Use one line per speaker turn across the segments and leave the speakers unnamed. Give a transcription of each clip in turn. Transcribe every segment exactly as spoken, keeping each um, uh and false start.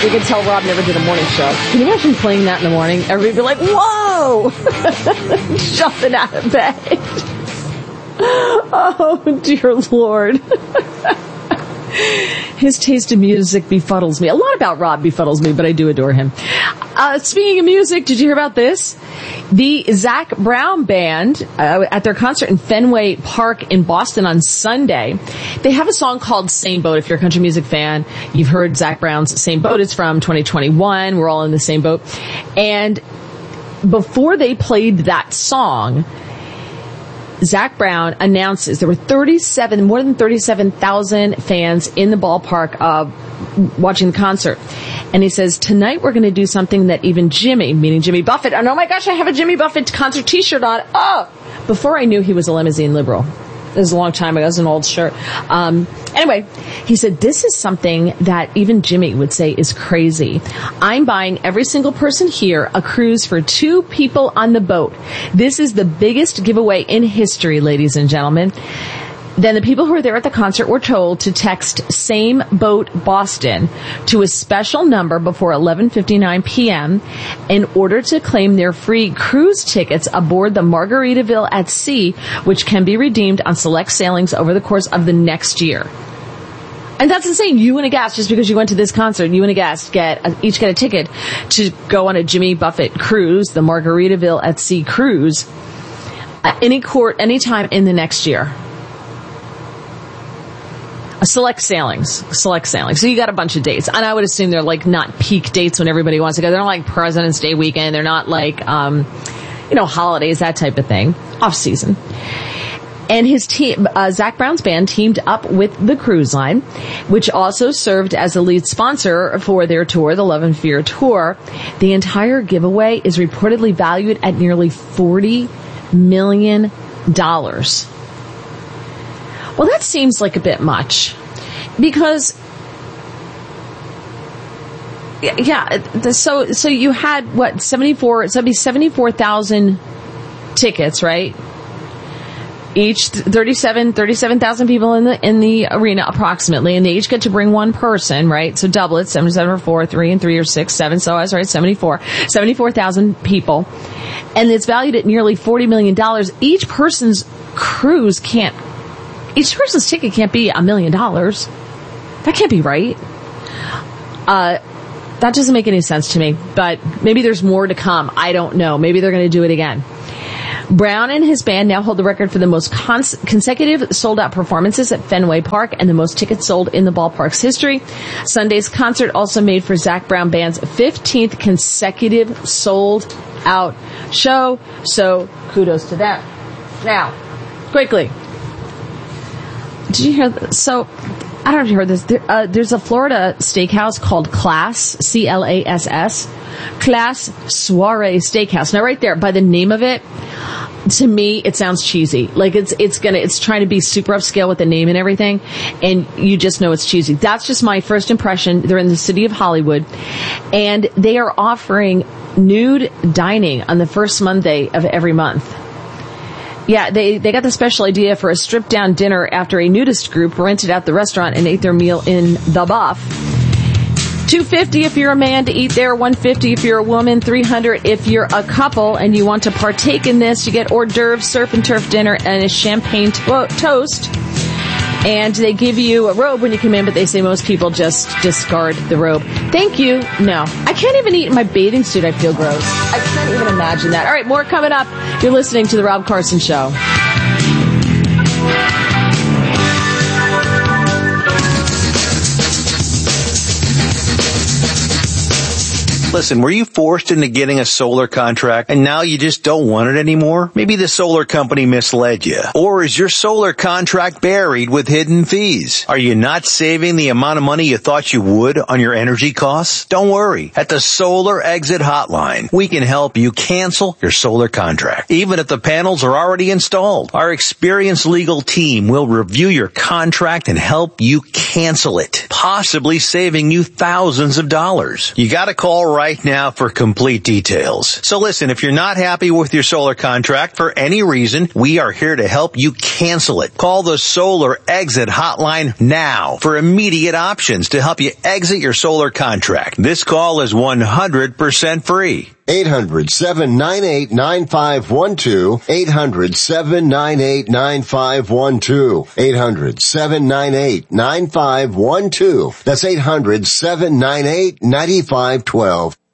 You can tell Rob never did a morning show. Can you imagine playing that in the morning? Everybody would be like, whoa! Jumping out of bed. Oh, dear Lord. His taste in music befuddles me. A lot about Rob befuddles me, but I do adore him. Uh, speaking of music, did you hear about this? The Zac Brown Band, uh, at their concert in Fenway Park in Boston on Sunday, they have a song called Same Boat. If you're a country music fan, you've heard Zac Brown's Same Boat. It's from twenty twenty-one. We're all in the same boat. And before they played that song, Zac Brown announces there were thirty-seven, more than thirty-seven thousand fans in the ballpark uh, watching the concert. And he says, tonight we're going to do something that even Jimmy, meaning Jimmy Buffett, and oh my gosh, I have a Jimmy Buffett concert t-shirt on. Oh, before I knew he was a limousine liberal. It was a long time ago. It was an old shirt. Um, anyway, he said, this is something that even Jimmy would say is crazy. I'm buying every single person here a cruise for two people on the boat. This is the biggest giveaway in history, ladies and gentlemen. Then the people who were there at the concert were told to text Same Boat Boston to a special number before eleven fifty-nine p.m. in order to claim their free cruise tickets aboard the Margaritaville at Sea, which can be redeemed on select sailings over the course of the next year. And that's insane. You and a guest, just because you went to this concert, you and a guest get each get a ticket to go on a Jimmy Buffett cruise, the Margaritaville at Sea cruise, at any court, anytime in the next year. Select sailings, select sailings. So you got a bunch of dates. And I would assume they're like not peak dates when everybody wants to go. They're not like President's Day weekend. They're not like, um, you know, holidays, that type of thing. Off season. And his team, uh, Zac Brown's band teamed up with the cruise line, which also served as the lead sponsor for their tour, the Love and Fear tour. The entire giveaway is reportedly valued at nearly forty million dollars. Well, that seems like a bit much because, yeah, the, so, so you had what, seventy-four, so it'd be seventy-four thousand tickets, right? Each thirty-seven, thirty-seven thousand people in the, in the arena approximately, and they each get to bring one person, right? So double it, seven, seven, or four, three, and three, or six, seven, so I was right, seventy-four, seventy-four thousand people. And it's valued at nearly forty million dollars. Each person's cruise can't Each person's ticket can't be a million dollars. That can't be right. Uh, that doesn't make any sense to me, but maybe there's more to come. I don't know. Maybe they're going to do it again. Brown and his band now hold the record for the most cons- consecutive sold-out performances at Fenway Park and the most tickets sold in the ballpark's history. Sunday's concert also made for Zac Brown Band's fifteenth consecutive sold-out show, so kudos to them. Now, quickly. Did you hear this? So, I don't know if you heard this. There, uh, there's a Florida steakhouse called Class, C L A S S, Class Soiree Steakhouse. Now, right there, by the name of it, to me, it sounds cheesy. Like, it's it's gonna, it's trying to be super upscale with the name and everything, and you just know it's cheesy. That's just my first impression. They're in the city of Hollywood, and they are offering nude dining on the first Monday of every month. Yeah, they, they got the special idea for a stripped-down dinner after a nudist group rented out the restaurant and ate their meal in the buff. two hundred fifty dollars if you're a man to eat there, one hundred fifty dollars if you're a woman, three hundred dollars if you're a couple and you want to partake in this. You get hors d'oeuvres, surf and turf dinner, and a champagne to- toast. And they give you a robe when you come in, but they say most people just discard the robe. Thank you. No. I can't even eat in my bathing suit. I feel gross. I can't even imagine that. All right, more coming up. You're listening to The Rob Carson Show.
Listen, were you forced into getting a solar contract and now you just don't want it anymore? Maybe the solar company misled you. Or is your solar contract buried with hidden fees? Are you not saving the amount of money you thought you would on your energy costs? Don't worry. At the Solar Exit Hotline, we can help you cancel your solar contract, even if the panels are already installed. Our experienced legal team will review your contract and help you cancel it, possibly saving you thousands of dollars. You gotta call right right now for complete details. So listen, if you're not happy with your solar contract for any reason, we are here to help you cancel it. Call the Solar Exit Hotline now for immediate options to help you exit your solar contract. This call is one hundred percent free.
eight hundred, seven nine eight, nine five one two. eight hundred, seven nine eight, nine five one two. eight hundred, seven nine eight, nine five one two. That's eight hundred, seven nine eight, nine five one two.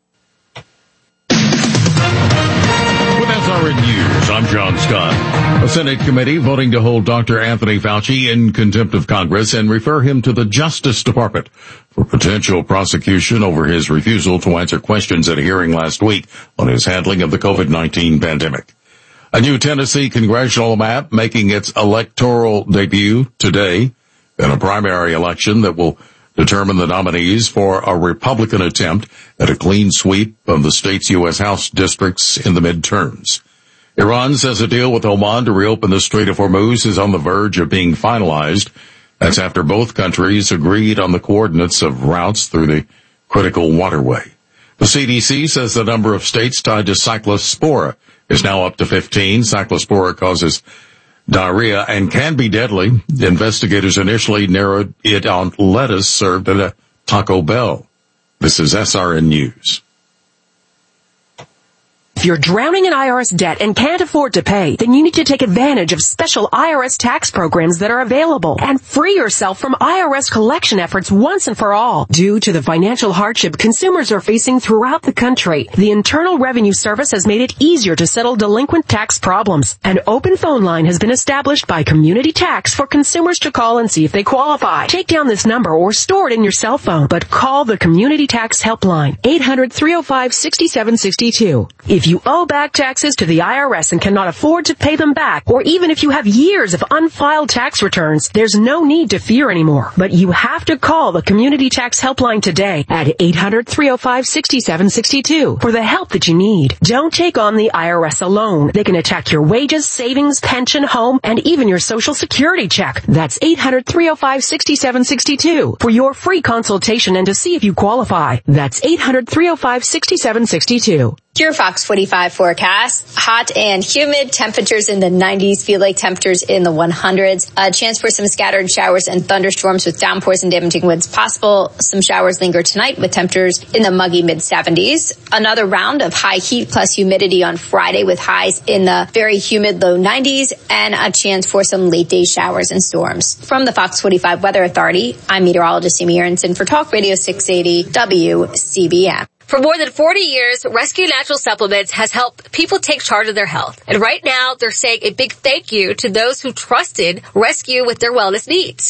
With S R N News, I'm John Scott. A Senate committee voting to hold Doctor Anthony Fauci in contempt of Congress and refer him to the Justice Department for potential prosecution over his refusal to answer questions at a hearing last week on his handling of the COVID nineteen pandemic. A new Tennessee congressional map making its electoral debut today in a primary election that will determine the nominees for a Republican attempt at a clean sweep of the state's U S House districts in the midterms. Iran says a deal with Oman to reopen the Strait of Hormuz is on the verge of being finalized. That's after both countries agreed on the coordinates of routes through the critical waterway. The C D C says the number of states tied to Cyclospora is now up to fifteen. Cyclospora causes diarrhea and can be deadly. Investigators initially narrowed it on lettuce served at a Taco Bell. This is S R N News.
If you're drowning in I R S debt and can't afford to pay, then you need to take advantage of special I R S tax programs that are available and free yourself from I R S collection efforts once and for all. Due to the financial hardship consumers are facing throughout the country, the Internal Revenue Service has made it easier to settle delinquent tax problems. An open phone line has been established by Community Tax for consumers to call and see if they qualify. Take down this number or store it in your cell phone, but call the Community Tax Helpline, eight hundred, three oh five, six seven six two. If you owe back taxes to the I R S and cannot afford to pay them back, or even if you have years of unfiled tax returns, there's no need to fear anymore. But you have to call the Community Tax Helpline today at eight hundred, three oh five, six seven six two for the help that you need. Don't take on the I R S alone. They can attack your wages, savings, pension, home, and even your Social Security check. That's eight hundred, three oh five, six seven six two for your free consultation and to see if you qualify. That's eight hundred, three oh five, six seven six two.
Your Fox forty-five forecast. Hot and humid, temperatures in the nineties, feel like temperatures in the hundreds. A chance for some scattered showers and thunderstorms with downpours and damaging winds possible. Some showers linger tonight with temperatures in the muggy mid seventies. Another round of high heat plus humidity on Friday with highs in the very humid low nineties and a chance for some late day showers and storms. From the Fox forty-five Weather Authority, I'm meteorologist Amy Aronson for Talk Radio six eighty W C B M.
For more than forty years, Rescue Natural Supplements has helped people take charge of their health. And right now, they're saying a big thank you to those who trusted Rescue with their wellness needs.